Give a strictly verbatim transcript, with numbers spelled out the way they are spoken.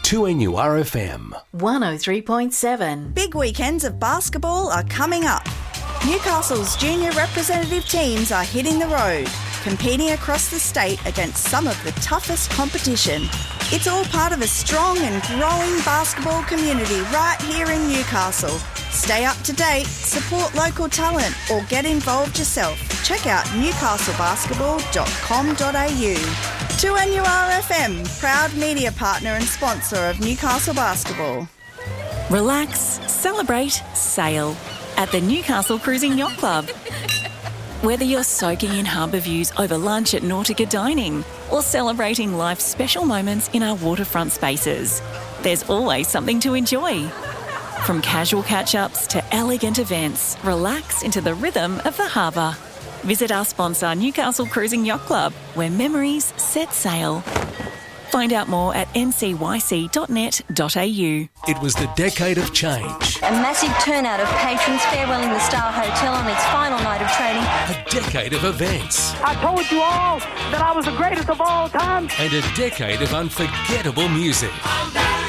two N U R F M. one oh three point seven. Big weekends of basketball are coming up. Newcastle's junior representative teams are hitting the road, competing across the state against some of the toughest competition. It's all part of a strong and growing basketball community right here in Newcastle. Stay up to date, support local talent, or get involved yourself. Check out newcastle basketball dot com dot a u. two N U R F M, proud media partner and sponsor of Newcastle Basketball. Relax, celebrate, sail at the Newcastle Cruising Yacht Club. Whether you're soaking in harbour views over lunch at Nautica Dining or celebrating life's special moments in our waterfront spaces, there's always something to enjoy. From casual catch-ups to elegant events, relax into the rhythm of the harbour. Visit our sponsor, Newcastle Cruising Yacht Club, where memories set sail. Find out more at n c y c dot net dot a u. It was the decade of change. A massive turnout of patrons farewelling the Star Hotel on its final night of trading. A decade of events. I told you all that I was the greatest of all time. And a decade of unforgettable music.